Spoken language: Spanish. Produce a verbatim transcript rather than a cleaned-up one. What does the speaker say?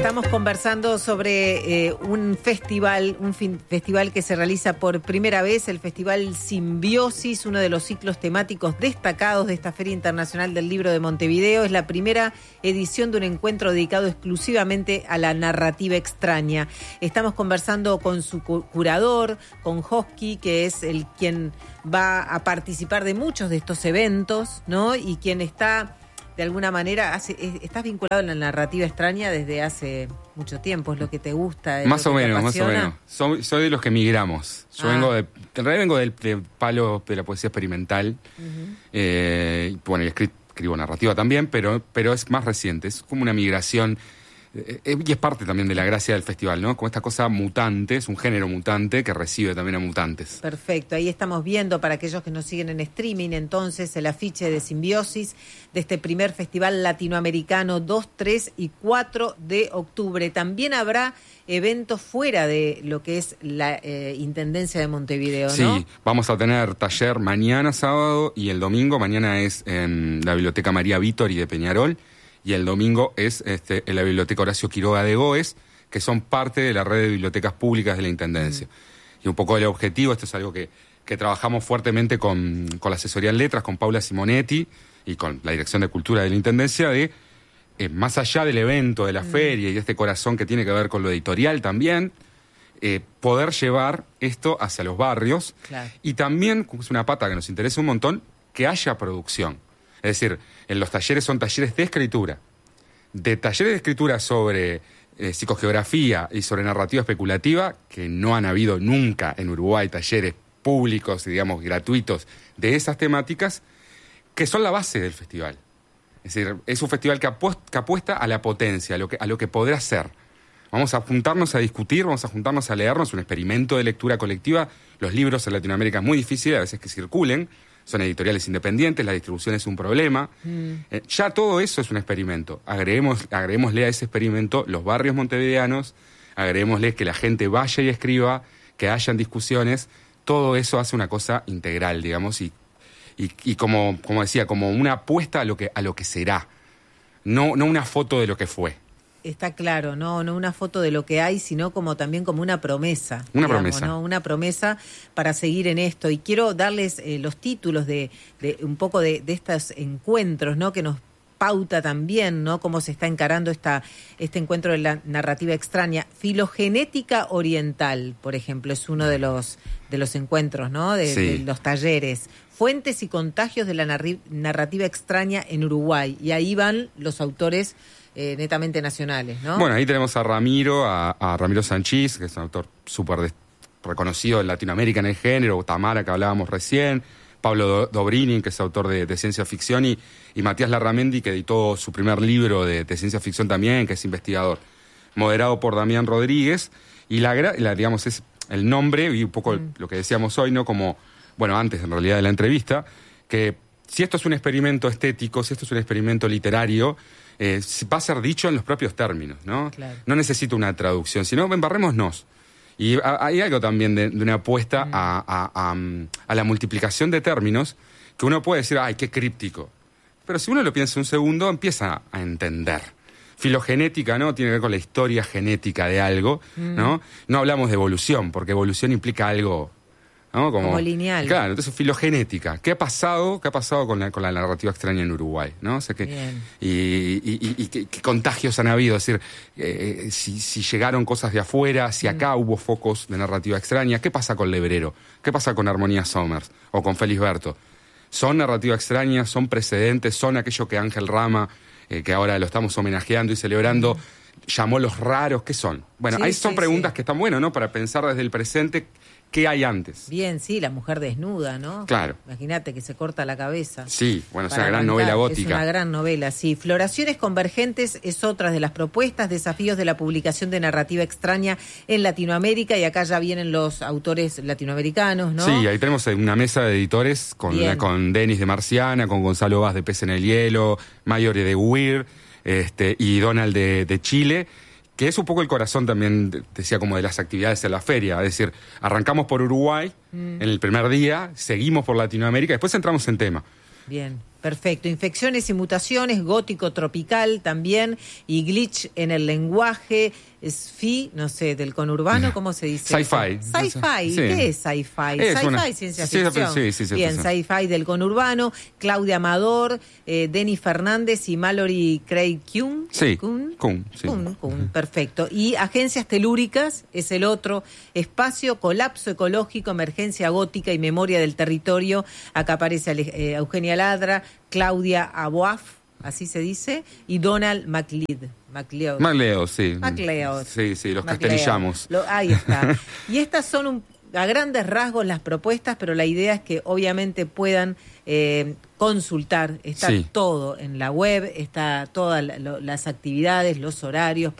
Estamos conversando sobre eh, un festival, un fin, festival que se realiza por primera vez, el Festival Simbiosis, uno de los ciclos temáticos destacados de esta Feria Internacional del Libro de Montevideo. Es la primera edición de un encuentro dedicado exclusivamente a la narrativa extraña. Estamos conversando con su curador, con Josqui, que es el quien va a participar de muchos de estos eventos, ¿no? Y quien está... de alguna manera, hace, estás vinculado a la narrativa extraña desde hace mucho tiempo, es lo que te gusta. Más o menos, más o menos. Soy, soy de los que migramos. Yo ah. vengo de, en realidad vengo del, del palo de la poesía experimental. Uh-huh. eh, bueno, y escribo, escribo narrativa también, pero, pero es más reciente. Es como una migración. Eh, y es parte también de la gracia del festival, ¿no? Como esta cosa mutante, es un género mutante que recibe también a mutantes. Perfecto, ahí estamos viendo, para aquellos que nos siguen en streaming, entonces, el afiche de Simbiosis de este primer festival latinoamericano dos, tres y cuatro de octubre. También habrá eventos fuera de lo que es la eh, Intendencia de Montevideo, ¿no? Sí, vamos a tener taller mañana sábado y el domingo. Mañana es en la Biblioteca María Vítori de Peñarol. Y el domingo es este, en la Biblioteca Horacio Quiroga de Goes, que son parte de la red de bibliotecas públicas de la Intendencia. Mm. Y un poco el objetivo, esto es algo que, que trabajamos fuertemente con, con la asesoría en letras, con Paula Simonetti y con la Dirección de Cultura de la Intendencia, de eh, más allá del evento, de la mm. feria y de este corazón que tiene que ver con lo editorial también, eh, poder llevar esto hacia los barrios. Claro. Y también, como es una pata que nos interesa un montón, que haya producción. Es decir, en los talleres son talleres de escritura. De talleres de escritura sobre eh, psicogeografía y sobre narrativa especulativa, que no han habido nunca en Uruguay talleres públicos, digamos, gratuitos de esas temáticas, que son la base del festival. Es decir, es un festival que apuesta, que apuesta a la potencia, a lo que, a lo que podrá ser. Vamos a juntarnos a discutir, vamos a juntarnos a leernos, un experimento de lectura colectiva. Los libros en Latinoamérica es muy difícil a veces que circulen. Son editoriales independientes, la distribución es un problema. Mm. Eh, ya todo eso es un experimento. Agreguemos, agreguémosle a ese experimento los barrios montevideanos, agreguémosle que la gente vaya y escriba, que hayan discusiones. Todo eso hace una cosa integral, digamos, y, y, y como, como decía, como una apuesta a lo que, a lo que será. No, no una foto de lo que fue. Está claro, no, no una foto de lo que hay, sino como también como una promesa. Una digamos, promesa. ¿no? Una promesa para seguir en esto. Y quiero darles eh, los títulos de, de un poco de, de estos encuentros, ¿no? Que nos pauta también, ¿no? Cómo se está encarando esta, este encuentro de la narrativa extraña. Filogenética oriental, por ejemplo, es uno de los de los encuentros, ¿no? De, sí. de los talleres. Fuentes y contagios de la narri- narrativa extraña en Uruguay. Y ahí van los autores Eh, netamente nacionales, ¿no? Bueno, ahí tenemos a Ramiro, a, a Ramiro Sanchís, que es un autor súper reconocido en Latinoamérica en el género, Tamara, que hablábamos recién, Pablo Dobrynin, que es autor de, de ciencia ficción, y, y Matías Larramendi, que editó su primer libro de, de ciencia ficción también, que es investigador, moderado por Damián Rodríguez, y la, la digamos, es el nombre, y un poco mm. lo que decíamos hoy, ¿no? Como, bueno, antes en realidad de la entrevista, que si esto es un experimento estético, si esto es un experimento literario, Eh, va a ser dicho en los propios términos, ¿no? Claro. No necesito una traducción, sino embarrémonos. Y a, hay algo también de, de una apuesta mm. a, a, a, a la multiplicación de términos que uno puede decir, ay, qué críptico. Pero si uno lo piensa un segundo, empieza a entender. Filogenética, ¿no? Tiene que ver con la historia genética de algo, mm. ¿no? No hablamos de evolución, porque evolución implica algo... ¿no? Como, como lineal. Claro, entonces filogenética. ¿Qué ha pasado? ¿Qué ha pasado con la, con la narrativa extraña en Uruguay? ¿No? O sea, que, y, y, y, y ¿qué, qué contagios han habido? Es decir, eh, si, si llegaron cosas de afuera, si acá mm. hubo focos de narrativa extraña, ¿qué pasa con Lebrero? ¿Qué pasa con Armonía Somers? ¿O con Félix Berto? ¿Son narrativa extraña? ¿Son precedentes? ¿Son aquello que Ángel Rama, eh, que ahora lo estamos homenajeando y celebrando, mm. llamó los raros? ¿Qué son? Bueno, sí, ahí son sí, preguntas sí. que están buenas, ¿no? Para pensar desde el presente... ¿Qué hay antes? Bien, sí, la mujer desnuda, ¿no? Claro. Imagínate que se corta la cabeza. Sí, bueno, es una gran novela gótica. Es una gran novela, sí. Floraciones convergentes es otra de las propuestas, desafíos de la publicación de narrativa extraña en Latinoamérica, y acá ya vienen los autores latinoamericanos, ¿no? Sí, ahí tenemos una mesa de editores con, una, con Denis de Marciana, con Gonzalo Vaz de Pez en el Hielo, Mayore de Weir, este, y Donald de, de Chile, que es un poco el corazón también, decía, como de las actividades en la feria. Es decir, arrancamos por Uruguay mm. en el primer día, seguimos por Latinoamérica, después entramos en tema. Bien, Perfecto. Infecciones y mutaciones, gótico tropical también, y glitch en el lenguaje, sci, no sé, del conurbano, ¿cómo se dice? Sci-fi. Sci-fi. Sí. ¿Qué es sci-fi? Es Sci-fi, una- ciencia sí, ficción. sí, sí, sí, Bien, sí. sci-fi del conurbano, Claudia Amador, eh, Denny Fernández y Mallory Craig Kuhn. Sí, Kuhn. Kuhn, sí. Kuhn, Kuhn, perfecto. Y agencias telúricas es el otro, espacio, colapso ecológico, emergencia gótica y memoria del territorio. Acá aparece Ale- eh, Eugenia Ladra, Claudia Aboaf, así se dice, y Donald MacLeod. MacLeod. Macleo, sí. MacLeod. Sí, sí, los MacLeod. castellillamos. Lo- ahí está. Y estas son un- a grandes rasgos las propuestas, pero la idea es que obviamente puedan eh, consultar. Está Sí. todo en la web, está todas la- lo- las actividades, los horarios.